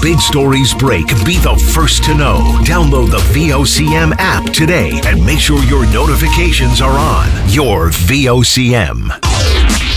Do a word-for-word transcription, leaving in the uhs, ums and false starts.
big stories break, be the first to know. Download the V O C M app today and make sure your notifications are on. Your V O C M.